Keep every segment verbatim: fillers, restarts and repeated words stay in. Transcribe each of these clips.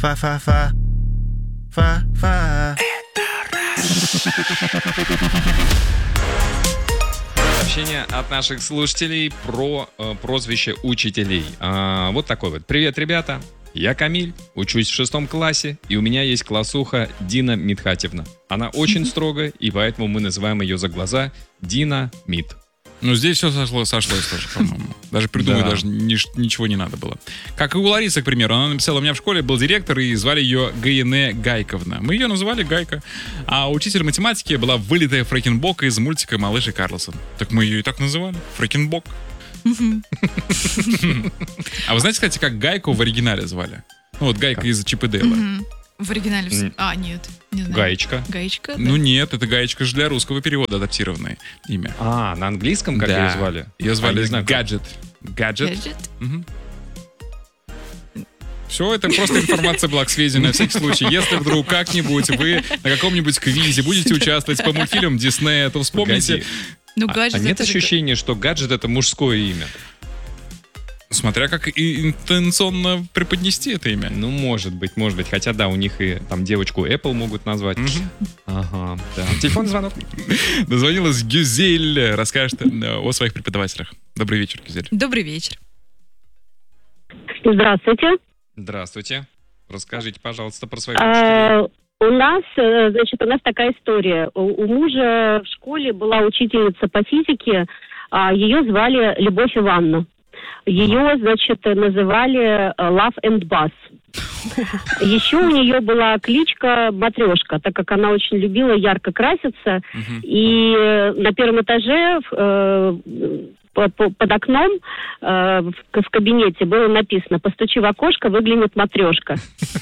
Фа-фа-фа. Фа-фа. Сообщение от наших слушателей про э, прозвище учителей. А, вот такой вот. Привет, ребята. Я Камиль, учусь в шестом классе, и у меня есть классуха Дина Митхатьевна. Она очень строгая, и поэтому мы называем ее за глаза Дина Мит. Ну, здесь все сошло, сошлось тоже, по-моему. Даже придумать Да. даже ни- ничего не надо было. Как и у Ларисы, к примеру. Она написала, у меня в школе был директор, и звали ее Гаине Гайковна. Мы ее называли Гайка. А учитель математики была вылитая Фрэкенбок из мультика «Малыш и Карлсон». Так мы ее и так называли. Фрэкенбок. А вы знаете, кстати, как Гайку в оригинале звали? Ну, вот Гайка из Чип и Дейла. Мгм. В оригинале... в- М. А, нет, не знаю. Гаечка. Гаечка, да. Ну нет, это Гаечка же для русского перевода адаптированное имя. А, на английском как Да. ее звали? Ее звали А, не знаю, как. Гаджет. Гаджет. Гаджет. Все, это просто информация была к сведению на всякий случай. Если вдруг как-нибудь вы на каком-нибудь квизе будете участвовать по мультфильмам Диснея, то вспомните... Погоди. Ну, А- гаджет... а нет это же- ощущения, что гаджет — это мужское имя? Смотря как и интенционно преподнести это имя. Ну, может быть, может быть. Хотя, да, у них и там девочку Apple могут назвать. Ага, да. Телефонный звонок. Дозвонилась Гюзель, расскажет э, о своих преподавателях. Добрый вечер, Гюзель. Добрый вечер. Здравствуйте. Здравствуйте. Расскажите, пожалуйста, про своих учителей. А, у нас, э, значит, у нас такая история. У, у мужа в школе была учительница по физике, а ее звали Любовь Ивановна. Ее, значит, называли э, Love and Bass. Еще у нее была кличка Матрешка, так как она очень любила ярко краситься. И э, на первом этаже э, по- по- под окном э, в, в кабинете было написано: «Постучи в окошко, выглянет матрешка».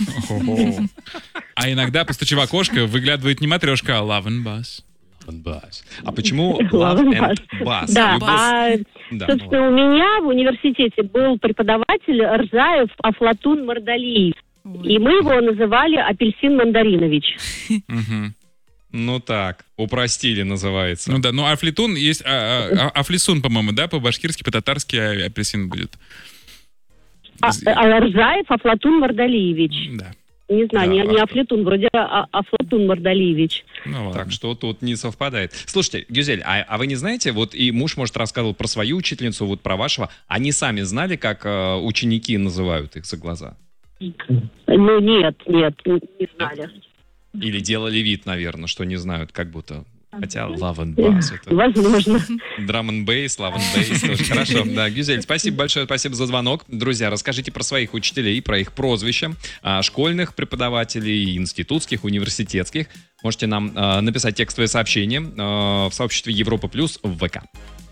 А иногда, постучи в окошко, выглядывает не матрешка, а Love and Bass. Bass. А почему Love Love and and Bass? Да, Любовь- а, Да, ну собственно, у меня в университете был преподаватель Рзаев Афлатун Мардалиев. И мы его называли Апельсин Мандаринович. Мгм. Ну так, упростили, называется. Ну да, ну афлитун есть, а, а, а- афлисун, по-моему, да, по-башкирски, по-татарски а- апельсин будет. А, а Рзаев Афлатун Мардалиевич. Да, Не знаю, Да, не, не а- Афлатун, вроде а- Афлатун Мардалиевич. ну ладно. Так что тут не совпадает. Слушайте, Гюзель, а, а вы не знаете, вот и муж, может, рассказывал про свою учительницу, вот про вашего, они сами знали, как э, ученики называют их за глаза? Ну, нет, нет, не не знали. Или делали вид, наверное, что не знают, как будто... Хотя Love and Bass — это Возможно. Drum and Bass, Love and Bass тоже хорошо. Да, Гюзель, спасибо большое, спасибо за звонок. Друзья, расскажите про своих учителей, про их прозвища, а, школьных преподавателей, институтских, университетских. Можете нам а, написать текстовое сообщение а, в сообществе Европа Плюс в ВК.